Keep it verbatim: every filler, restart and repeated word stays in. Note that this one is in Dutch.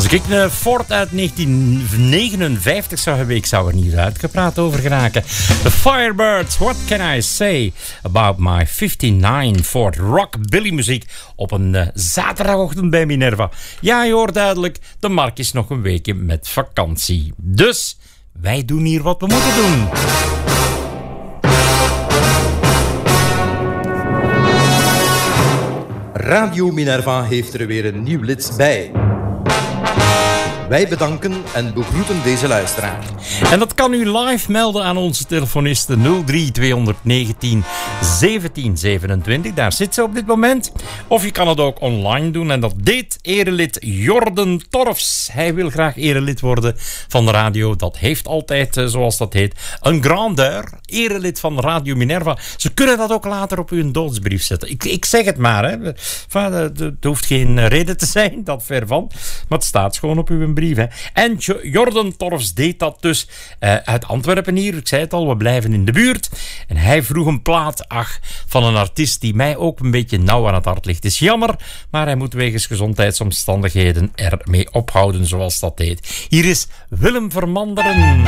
Als ik een Ford uit negentien negenenvijftig zou hebben, ik zou er niet uitgepraat over geraken. The Firebirds, what can I say about my vijfennegentig Ford Rockabilly muziek op een uh, zaterdagochtend bij Minerva. Ja, je hoort duidelijk, de Mark is nog een weekje met vakantie. Dus, wij doen hier wat we moeten doen. Radio Minerva heeft er weer een nieuw lid bij. Wij bedanken en begroeten deze luisteraar. En dat kan u live melden aan onze telefoniste nul drie tweehonderdnegentien zeventien zevenentwintig. Daar zit ze op dit moment. Of je kan het ook online doen. En dat deed erelid Jorden Torfs. Hij wil graag erelid worden van de radio. Dat heeft altijd, zoals dat heet, een grandeur. Erelid van Radio Minerva. Ze kunnen dat ook later op uw doodsbrief zetten. Ik, ik zeg het maar. Hè. Het hoeft geen reden te zijn, dat ver van. Maar het staat gewoon op uw brief. Hè. En Jorden Torfs deed dat dus uh, uit Antwerpen hier. Ik zei het al, we blijven in de buurt. En hij vroeg een plaat, ach, van een artiest die mij ook een beetje nauw aan het hart ligt. Is jammer, maar hij moet wegens gezondheidsomstandigheden ermee ophouden, zoals dat heet. Hier is Willem Vermanderen.